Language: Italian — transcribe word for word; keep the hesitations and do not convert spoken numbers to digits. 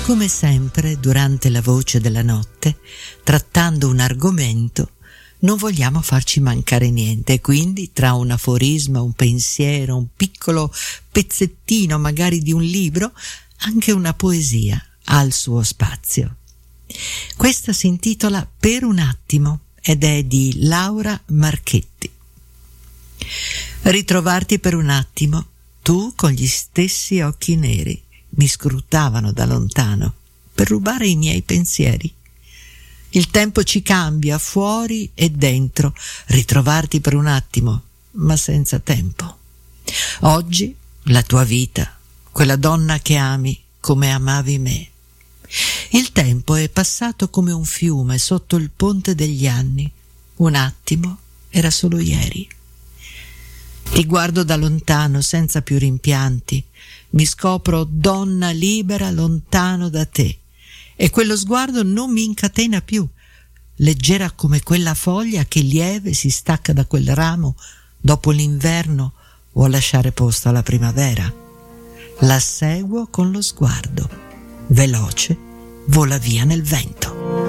come sempre, durante la voce della notte, trattando un argomento, non vogliamo farci mancare niente, quindi tra un aforisma, un pensiero, un piccolo pezzettino magari di un libro, anche una poesia ha il suo spazio. Questa si intitola Per un attimo ed è di Laura Marchetti. Ritrovarti per un attimo, tu con gli stessi occhi neri mi scrutavano da lontano per rubare i miei pensieri. Il tempo ci cambia fuori e dentro, ritrovarti per un attimo, ma senza tempo. Oggi la tua vita, quella donna che ami come amavi me. Il tempo è passato come un fiume sotto il ponte degli anni. Un attimo era solo ieri. Ti guardo da lontano senza più rimpianti, mi scopro donna libera lontano da te e quello sguardo non mi incatena più, leggera come quella foglia che lieve si stacca da quel ramo dopo l'inverno vuol lasciare posto alla primavera. La seguo con lo sguardo, veloce vola via nel vento.